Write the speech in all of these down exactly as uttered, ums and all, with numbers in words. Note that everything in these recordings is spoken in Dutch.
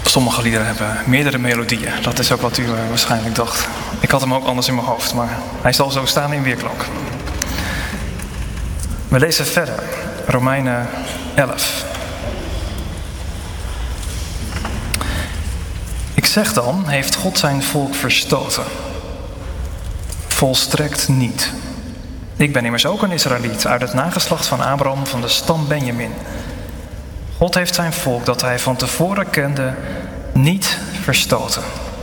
Sommige liederen hebben meerdere melodieën. Dat is ook wat u uh, waarschijnlijk dacht. Ik had hem ook anders in mijn hoofd, maar hij zal zo staan in weerklank. We lezen verder. Romeinen elf. Ik zeg dan, heeft God zijn volk verstoten? Volstrekt niet. Ik ben immers ook een Israëliet uit het nageslacht van Abraham van de stam Benjamin. God heeft zijn volk dat hij van tevoren kende niet verstoten.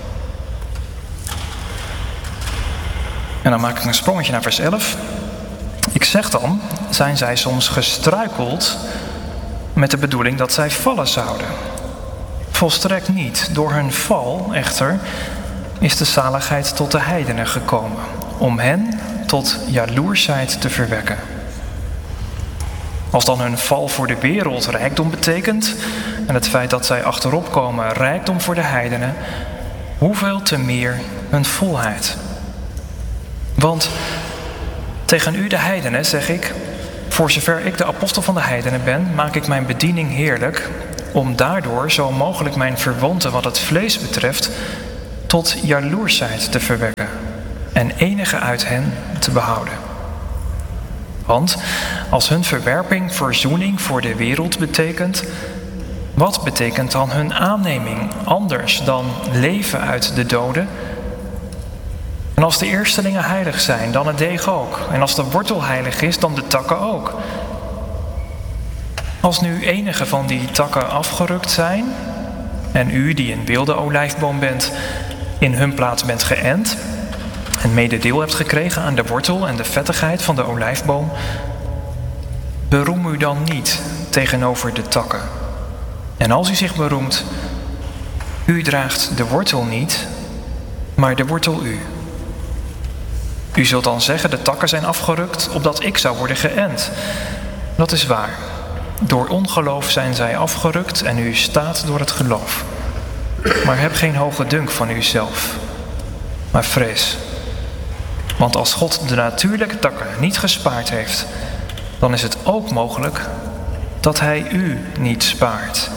En dan maak ik een sprongetje naar vers elf. Ik zeg dan, zijn zij soms gestruikeld met de bedoeling dat zij vallen zouden? Volstrekt niet. Door hun val, echter, is de zaligheid tot de heidenen gekomen, om hen tot jaloersheid te verwekken. Als dan hun val voor de wereld rijkdom betekent, en het feit dat zij achterop komen rijkdom voor de heidenen, hoeveel te meer hun volheid. Want tegen u de heidenen zeg ik, voor zover ik de apostel van de heidenen ben, maak ik mijn bediening heerlijk, om daardoor zo mogelijk mijn verwanten wat het vlees betreft tot jaloersheid te verwekken en enige uit hen te behouden. Want als hun verwerping verzoening voor de wereld betekent, wat betekent dan hun aanneming anders dan leven uit de doden? En als de eerstelingen heilig zijn, dan het deeg ook. En als de wortel heilig is, dan de takken ook. Als nu enige van die takken afgerukt zijn, en u die een wilde olijfboom bent, in hun plaats bent geënt, en mede deel hebt gekregen aan de wortel en de vettigheid van de olijfboom, beroem u dan niet tegenover de takken. En als u zich beroemt, u draagt de wortel niet, maar de wortel u. U zult dan zeggen, de takken zijn afgerukt, opdat ik zou worden geënt. Dat is waar. Door ongeloof zijn zij afgerukt en u staat door het geloof. Maar heb geen hoge dunk van uzelf, maar vrees. Want als God de natuurlijke takken niet gespaard heeft, dan is het ook mogelijk dat hij u niet spaart.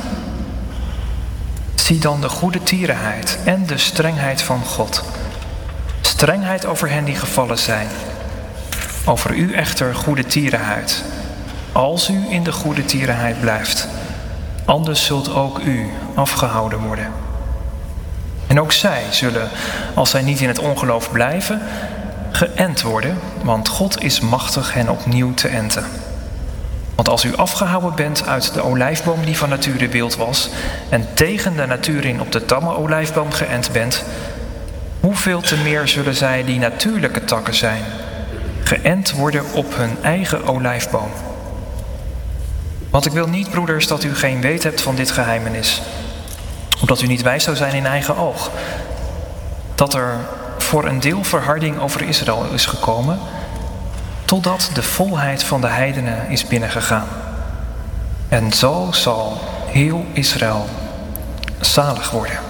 Zie dan de goede tierenheid en de strengheid van God. Strengheid over hen die gevallen zijn. Over u echter goede tierenheid. Als u in de goede tierenheid blijft, anders zult ook u afgehouden worden. En ook zij zullen, als zij niet in het ongeloof blijven, geënt worden, want God is machtig hen opnieuw te enten. Want als u afgehouden bent uit de olijfboom die van nature wild was, en tegen de natuur in op de tamme olijfboom geënt bent, hoeveel te meer zullen zij die natuurlijke takken zijn, geënt worden op hun eigen olijfboom. Want ik wil niet, broeders, dat u geen weet hebt van dit geheimenis, opdat u niet wijs zou zijn in eigen oog, dat er voor een deel verharding over Israël is gekomen, totdat de volheid van de heidenen is binnengegaan. En zo zal heel Israël zalig worden.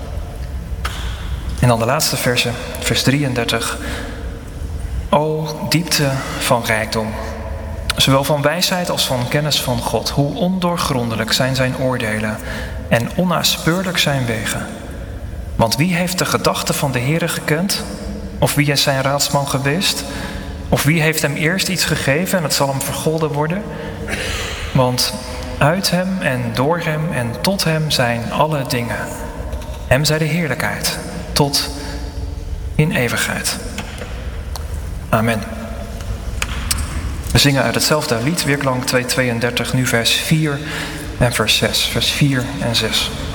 En dan de laatste verse, vers drieëndertig. O diepte van rijkdom, zowel van wijsheid als van kennis van God. Hoe ondoorgrondelijk zijn zijn oordelen en onnaspeurlijk zijn wegen. Want wie heeft de gedachten van de Heere gekend? Of wie is zijn raadsman geweest? Of wie heeft hem eerst iets gegeven en het zal hem vergolden worden? Want uit hem en door hem en tot hem zijn alle dingen. Hem zij de heerlijkheid tot in eeuwigheid. Amen. We zingen uit hetzelfde lied, weerklank tweehonderdtweeëndertig, nu vers vier en vers zes. Vers vier en zes.